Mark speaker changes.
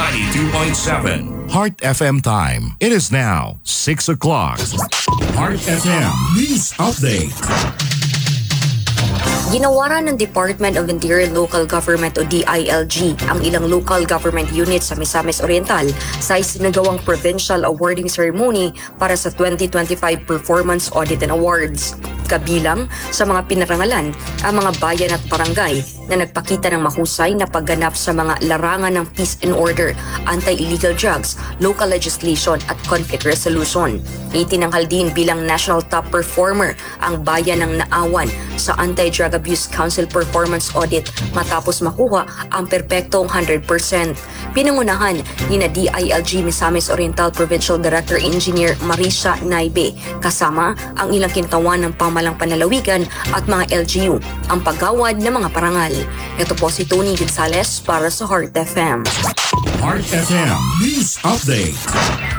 Speaker 1: 92.7 Heart FM time. It is now 6 o'clock. Heart FM News Update.
Speaker 2: Ginawaran ng Department of Interior and Local Government o DILG ang ilang local government units sa Misamis Oriental sa isinagawang provincial awarding ceremony para sa 2025 Performance Audit and Awards. Kabilang sa mga pinarangalan ang mga bayan at barangay na nagpakita ng mahusay na pagganap sa mga larangan ng peace and order, anti-illegal drugs, local legislation at conflict resolution. Itinanghal din bilang national top performer ang bayan ng Naawan sa Anti-Drug Abuse Council Performance Audit matapos makuha ang perpektong 100%. Pinangunahan ni na DILG Misamis Oriental Provincial Director Engineer Marisa Naibe kasama ang ilang kintawan ng pamalang panlalawigan at mga LGU ang paggawad ng mga parangal. Ito po si Tony Gonzales para sa Heart FM.
Speaker 1: Heart FM News Update.